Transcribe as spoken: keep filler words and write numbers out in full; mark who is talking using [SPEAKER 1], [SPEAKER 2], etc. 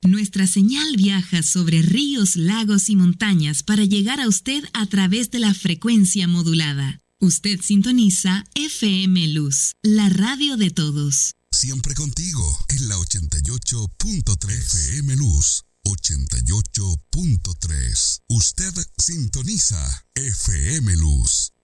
[SPEAKER 1] Nuestra señal viaja sobre ríos, lagos y montañas para llegar a usted a través de la frecuencia modulada. Usted sintoniza F M Luz, la radio de todos.
[SPEAKER 2] Siempre contigo en la ochenta y ocho punto tres. F M Luz, ochenta y ocho punto tres. Usted sintoniza F M Luz.